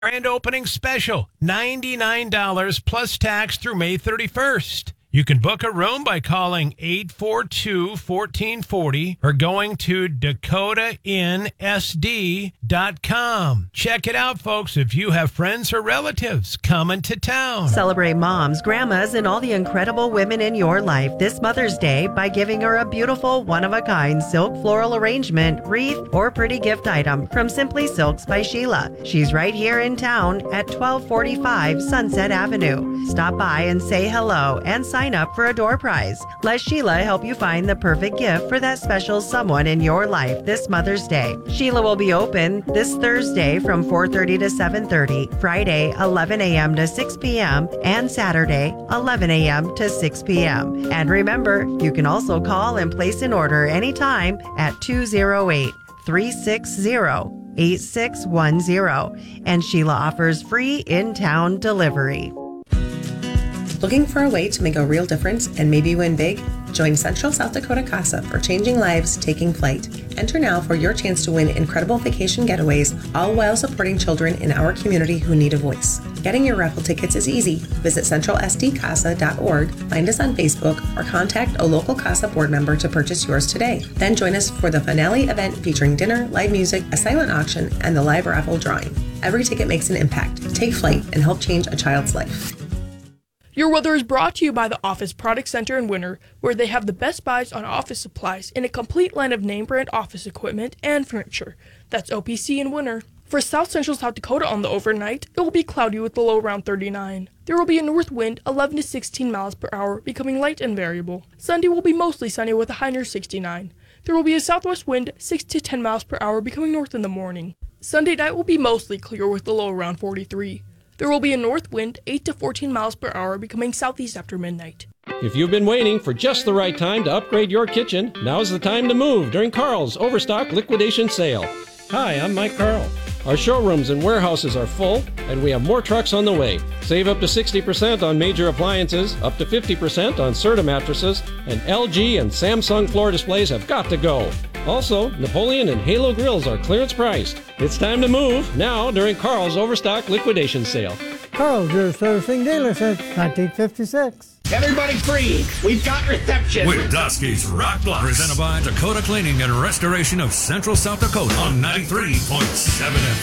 Grand opening special, $99 plus tax through May 31st. You can book a room by calling 842-1440 or going to DakotaInSD.com. Check it out, folks, if you have friends or relatives coming to town. Celebrate moms, grandmas, and all the incredible women in your life this Mother's Day by giving her a beautiful, one-of-a-kind silk floral arrangement, wreath, or pretty gift item from Simply Silks by Sheila. She's right here in town at 1245 Sunset Avenue. Stop by and say hello and sign up for a door prize. Let Sheila help you find the perfect gift for that special someone in your life this Mother's Day. Sheila will be open this Thursday from 4:30 to 7:30, Friday 11 a.m. to 6 p.m., and Saturday 11 a.m. to 6 p.m. And remember, you can also call and place an order anytime at 208-360-8610. And Sheila offers free in-town delivery. Looking for a way to make a real difference and maybe win big? Join Central South Dakota CASA for Changing Lives, Taking Flight. Enter now for your chance to win incredible vacation getaways, all while supporting children in our community who need a voice. Getting your raffle tickets is easy. Visit centralsdcasa.org, find us on Facebook, or contact a local CASA board member to purchase yours today. Then join us for the finale event featuring dinner, live music, a silent auction, and the live raffle drawing. Every ticket makes an impact. Take flight and help change a child's life. Your weather is brought to you by the Office Product Center in Winter, where they have the best buys on office supplies in a complete line of name brand office equipment and furniture. That's OPC in Winter. For South Central South Dakota on the overnight, it will be cloudy with a low around 39. There will be a north wind 11 to 16 miles per hour, becoming light and variable. Sunday will be mostly sunny with a high near 69. There will be a southwest wind 6 to 10 miles per hour, becoming north in the morning. Sunday night will be mostly clear with a low around 43. There will be a north wind 8 to 14 miles per hour, becoming southeast after midnight. If you've been waiting for just the right time to upgrade your kitchen, now's the time to move during Carl's Overstock Liquidation Sale. Hi, I'm Mike Carl. Our showrooms and warehouses are full, and we have more trucks on the way. Save up to 60% on major appliances, up to 50% on Serta mattresses, and LG and Samsung floor displays have got to go. Also, Napoleon and Halo grills are clearance priced. It's time to move now during Carl's Overstock Liquidation Sale. Carl's, your servicing dealer since 1956. Everybody free. We've got reception. With Dusky's Rock Blocks. Presented by Dakota Cleaning and Restoration of Central South Dakota on 93.7 FM.